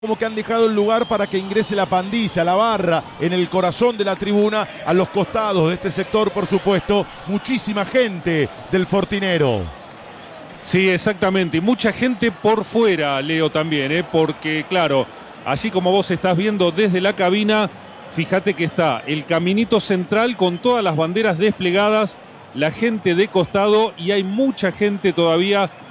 como que han dejado el lugar para que ingrese la pandilla, la barra, en el corazón de la tribuna, a los costados de este sector, por supuesto, muchísima gente del Fortinero. Sí, exactamente, y mucha gente por fuera, Leo, también, porque claro, así como vos estás viendo desde la cabina, fíjate que está el caminito central con todas las banderas desplegadas, la gente de costado y hay mucha gente todavía